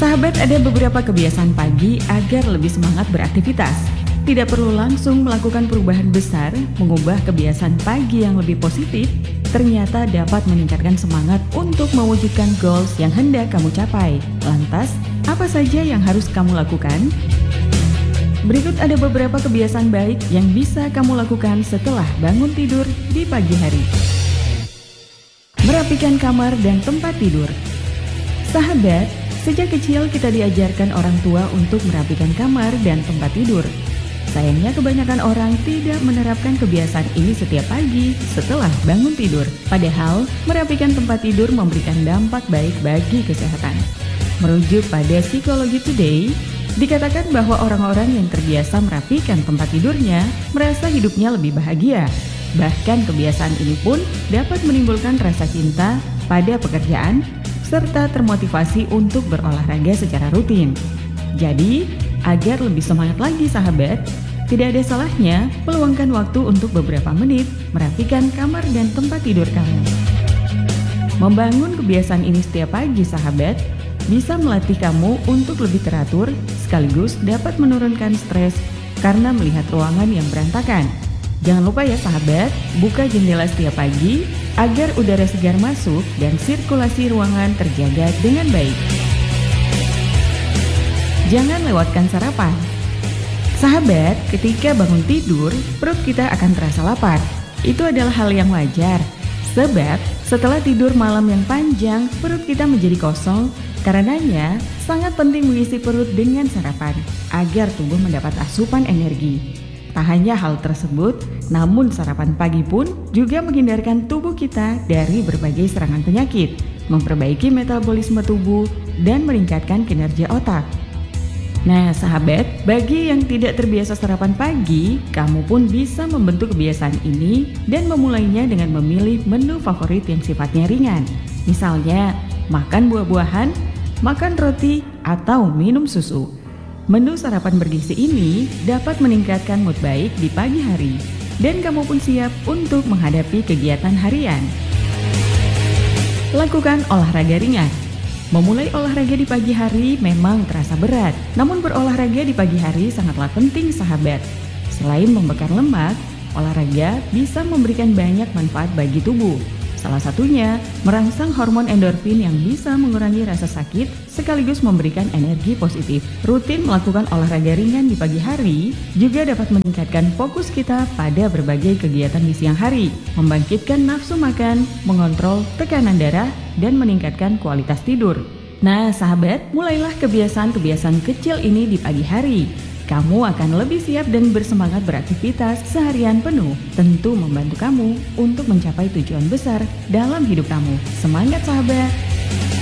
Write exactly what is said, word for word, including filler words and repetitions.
Sahabat, ada beberapa kebiasaan pagi agar lebih semangat beraktivitas. Tidak perlu langsung melakukan perubahan besar, mengubah kebiasaan pagi yang lebih positif ternyata dapat meningkatkan semangat untuk mewujudkan goals yang hendak kamu capai. Lantas, apa saja yang harus kamu lakukan? Berikut ada beberapa kebiasaan baik yang bisa kamu lakukan setelah bangun tidur di pagi hari. Merapikan kamar dan tempat tidur. Sahabat, sejak kecil kita diajarkan orang tua untuk merapikan kamar dan tempat tidur. Sayangnya kebanyakan orang tidak menerapkan kebiasaan ini setiap pagi setelah bangun tidur. Padahal, merapikan tempat tidur memberikan dampak baik bagi kesehatan. Merujuk pada Psikologi Today, dikatakan bahwa orang-orang yang terbiasa merapikan tempat tidurnya merasa hidupnya lebih bahagia. Bahkan kebiasaan ini pun dapat menimbulkan rasa cinta pada pekerjaan serta termotivasi untuk berolahraga secara rutin. Jadi, agar lebih semangat lagi sahabat, tidak ada salahnya meluangkan waktu untuk beberapa menit merapikan kamar dan tempat tidur kamu. Membangun kebiasaan ini setiap pagi sahabat, bisa melatih kamu untuk lebih teratur sekaligus dapat menurunkan stres karena melihat ruangan yang berantakan. Jangan lupa ya sahabat, buka jendela setiap pagi agar udara segar masuk dan sirkulasi ruangan terjaga dengan baik. Jangan lewatkan sarapan. Sahabat, ketika bangun tidur, perut kita akan terasa lapar. Itu adalah hal yang wajar. Sebab, setelah tidur malam yang panjang, perut kita menjadi kosong. Karenanya, sangat penting mengisi perut dengan sarapan agar tubuh mendapat asupan energi. Tak hanya hal tersebut, namun sarapan pagi pun juga menghindarkan tubuh kita dari berbagai serangan penyakit, memperbaiki metabolisme tubuh, dan meningkatkan kinerja otak. Nah sahabat, bagi yang tidak terbiasa sarapan pagi, kamu pun bisa membentuk kebiasaan ini dan memulainya dengan memilih menu favorit yang sifatnya ringan. Misalnya, makan buah-buahan, makan roti, atau minum susu. Menu sarapan bergizi ini dapat meningkatkan mood baik di pagi hari dan kamu pun siap untuk menghadapi kegiatan harian. Lakukan olahraga ringan. Memulai olahraga di pagi hari memang terasa berat, namun berolahraga di pagi hari sangatlah penting sahabat. Selain membakar lemak, olahraga bisa memberikan banyak manfaat bagi tubuh. Salah satunya, merangsang hormon endorfin yang bisa mengurangi rasa sakit sekaligus memberikan energi positif. Rutin melakukan olahraga ringan di pagi hari juga dapat meningkatkan fokus kita pada berbagai kegiatan di siang hari, membangkitkan nafsu makan, mengontrol tekanan darah, dan meningkatkan kualitas tidur. Nah sahabat, mulailah kebiasaan-kebiasaan kecil ini di pagi hari. Kamu akan lebih siap dan bersemangat beraktivitas seharian penuh. Tentu membantu kamu untuk mencapai tujuan besar dalam hidup kamu. Semangat sahabat!